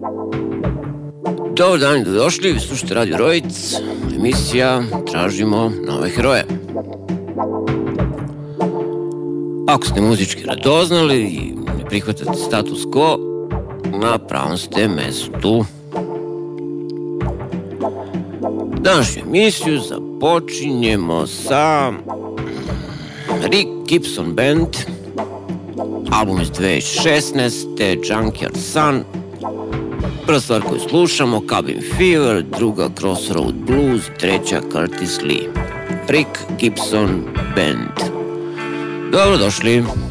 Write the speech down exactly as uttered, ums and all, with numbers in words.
Dobar dan i dobrodošli, vi slušate Radio Rojic, emisija Tražimo nove heroje. Ako ste muzički radoznali i ne prihvatate status quo, na pravom ste mestu. Današnju emisiju započinjemo sa Rick Gibson Band, album iz dvije tisuće šesnaeste. Junkyard Sun. Prva stvar koju slušamo, Cabin Fever, druga Crossroad Blues, treća Curtis Lee. Rick Gibson Band. Dobrodošli.